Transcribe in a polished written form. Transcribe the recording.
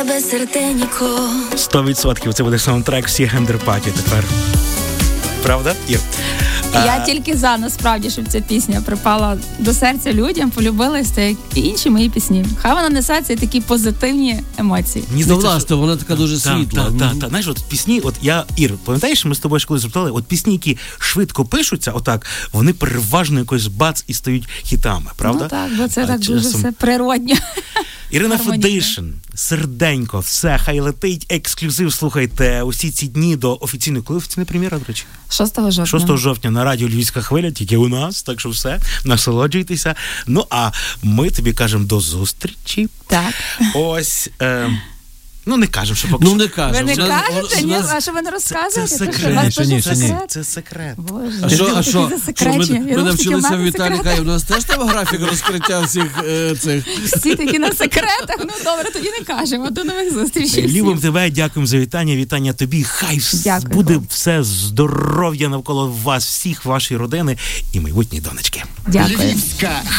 Без серденько. 100% це буде саундтрек всі гендер-паті тепер. Правда, Ір? Я тільки за, насправді, щоб ця пісня припала до серця людям, полюбилась, та як і інші мої пісні. Хай вона несе ці такі позитивні емоції. Ну, власне, вона така дуже світла. Так. Знаєш, от пісні, от я, Ір, пам'ятаєш, ми з тобою коли запитали, от пісні, які швидко пишуться, отак, вони переважно якось бац і стають хітами, правда? Ну так, бо це так дуже все природньо. Ірина Федишин, серденько, все, хай летить, ексклюзив, слухайте, усі ці дні до офіційної, коли офіційна прем'єра, до речі? 6 жовтня. 6 жовтня на радіо Львівська хвиля, тільки у нас, так що все, насолоджуйтеся. Ну, а ми тобі кажемо до зустрічі. Так. Ось, ну, не кажемо, що поки Ну, не кажемо. Ви не кажете, ні? А що ви не розказуєте? Це секрет. Це секрет. Боже, А що? Ми навчилися в Віталіка, і у нас теж там графік розкриття всіх цих. Всі такі на секретах. Ну, добре, тоді не кажемо. До нових зустрічей. Любимо тебе, дякуємо за вітання. Вітання тобі. Хай буде все здоров'я навколо вас, всіх, вашої родини і майбутньої донечки. Дякую. Львівська